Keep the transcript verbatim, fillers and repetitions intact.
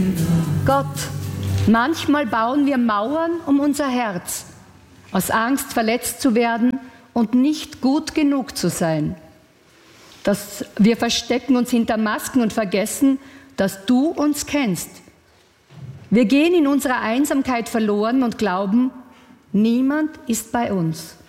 Gott, manchmal bauen wir Mauern um unser Herz, aus Angst, verletzt zu werden und nicht gut genug zu sein. Dass wir verstecken uns hinter Masken und vergessen, dass du uns kennst. Wir gehen in unserer Einsamkeit verloren und glauben, niemand ist bei uns.